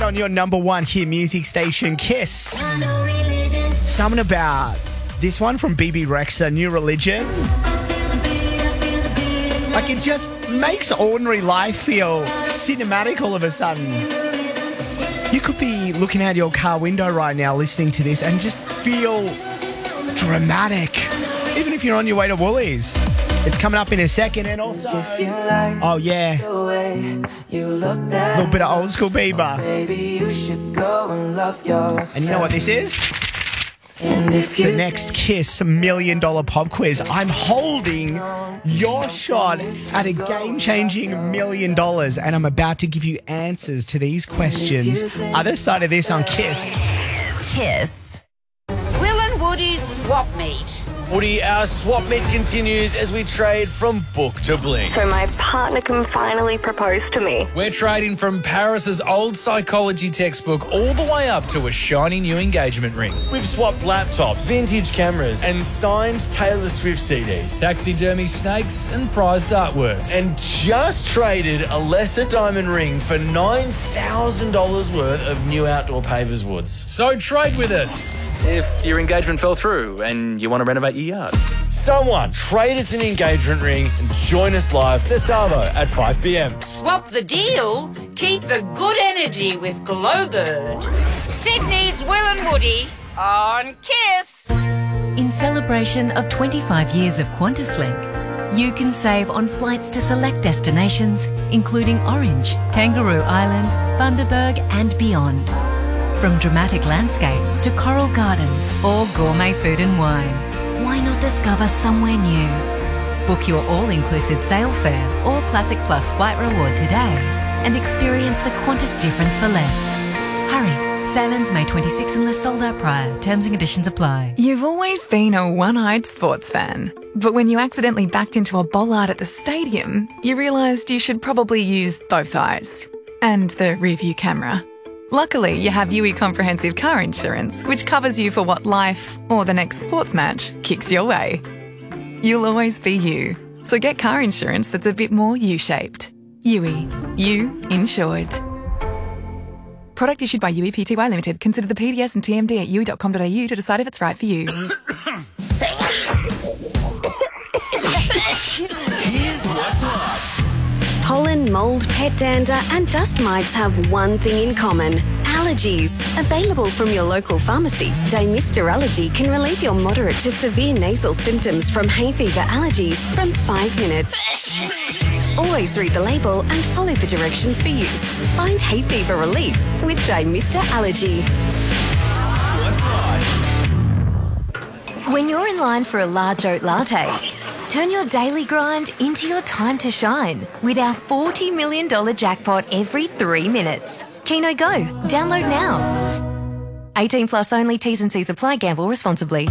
on your number one hit music station, Kiss. Something about this one from BB Rexha, New Religion. Like, it just makes ordinary life feel cinematic all of a sudden. You could be looking out your car window right now listening to this and just feel dramatic, even if you're on your way to Woolies. It's coming up in a second, and also, oh yeah, a little bit of old school Bieber. And you know what this is? The next Kiss $1 million pop quiz. I'm holding your shot at a game-changing $1 million, and I'm about to give you answers to these questions. Other side of this on Kiss. Kiss. Will and Woody's swap meet. Woody, our swap meet continues as we trade from book to bling. So my partner can finally propose to me. We're trading from Paris's old psychology textbook all the way up to a shiny new engagement ring. We've swapped laptops, vintage cameras, and signed Taylor Swift CDs. Taxidermy snakes and prized artworks. And just traded a lesser diamond ring for $9,000 worth of new outdoor pavers woods. So trade with us. If your engagement fell through and you want to renovate your yard. Someone trade us an engagement ring and join us live this Arvo at 5 p.m. Swap the deal. Keep the good energy with Glowbird. Sydney's Will and Woody on Kiss. In celebration of 25 years of QantasLink, you can save on flights to select destinations, including Orange, Kangaroo Island, Bundaberg and beyond. From dramatic landscapes to coral gardens or gourmet food and wine, why not discover somewhere new? Book your all-inclusive sail fare or Classic Plus flight reward today and experience the Qantas difference for less. Hurry, sailings May 26 unless sold out prior. Terms and conditions apply. You've always been a one-eyed sports fan, but when you accidentally backed into a bollard at the stadium, you realised you should probably use both eyes and the rearview camera. Luckily, you have UE Comprehensive Car Insurance, which covers you for what life or the next sports match kicks your way. You'll always be you, so get car insurance that's a bit more U-shaped. UE. You insured. Product issued by UE Pty Limited. Consider the PDS and TMD at UE.com.au to decide if it's right for you. Here's what's up. Pollen, mould, pet dander and dust mites have one thing in common: allergies. Available from your local pharmacy, Daymister Allergy can relieve your moderate to severe nasal symptoms from hay fever allergies from 5 minutes. Always read the label and follow the directions for use. Find hay fever relief with Daymister Allergy. What's right? When you're in line for a large oat latte, turn your daily grind into your time to shine with our $40 million jackpot every 3 minutes. Keno Go. Download now. 18 plus only. T's and C's apply. Gamble responsibly.